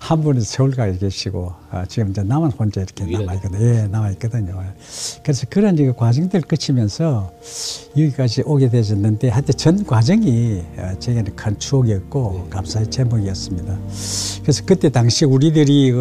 한 분은 서울 가 계시고 지금 이제 나만 혼자 이렇게 남아있거든요. 예, 남아있거든요. 그래서 그런 이제 과정들 거치면서 여기까지 오게 되었는데 하여튼 전 과정이 제게는 큰 추억이었고 감사의 제목이었습니다. 그래서 그때 당시 우리들이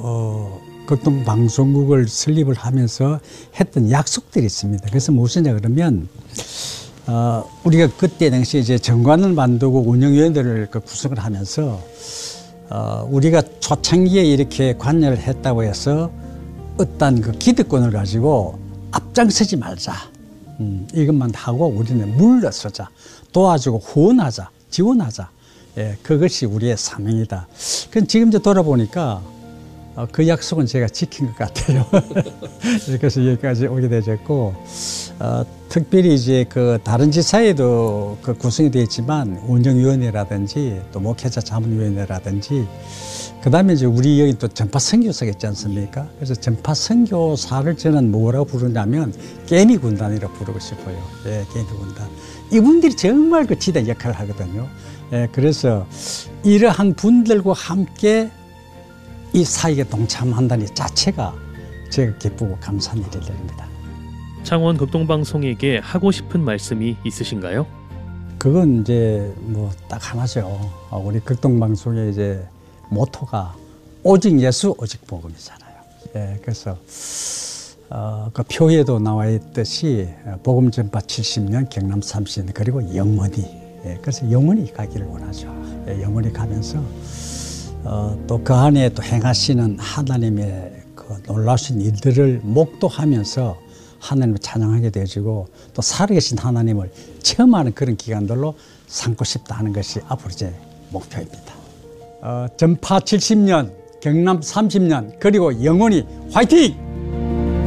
극동방송국을 설립을 하면서 했던 약속들이 있습니다. 그래서 무엇이냐 그러면 우리가 그때 당시 이제 정관을 만들고 운영위원회를 구성을 하면서 우리가 초창기에 이렇게 관여를 했다고 해서 어떤 그 기득권을 가지고 앞장서지 말자. 이것만 하고 우리는 물러서자. 도와주고 후원하자. 지원하자. 예, 그것이 우리의 사명이다. 그럼 지금 이제 돌아보니까 그 약속은 제가 지킨 것 같아요. 그래서 여기까지 오게 되었고, 특별히 이제 그 다른 지사에도 그 구성이 되어 있지만 운영위원회라든지 또 목회자 자문위원회라든지 그 다음에 이제 우리 여기 또 전파 선교사가 있지 않습니까? 그래서 전파 선교사를 저는 뭐라고 부르냐면 개미 군단이라고 부르고 싶어요. 예, 개미 군단. 이분들이 정말 그 지대 역할을 하거든요. 예, 그래서 이러한 분들과 함께 이 사역에 동참한다는 자체가 제가 기쁘고 감사한 일입니다. 창원 극동방송에게 하고 싶은 말씀이 있으신가요? 그건 이제 뭐 딱 하나죠. 우리 극동방송의 이제 모토가 오직 예수, 오직 복음이잖아요. 예, 그래서 그 표에도 나와 있듯이 복음 전파 70년, 경남 30년, 그리고 영원히. 예, 그래서 영원히 가기를 원하죠. 예, 영원히 가면서 또 그 안에 또 행하시는 하나님의 그 놀라우신 일들을 목도하면서 하나님을 찬양하게 되어지고 또 살아계신 하나님을 체험하는 그런 기간들로 삼고 싶다 하는 것이 앞으로 제 목표입니다. 전파 70년, 경남 30년, 그리고 영원히 화이팅!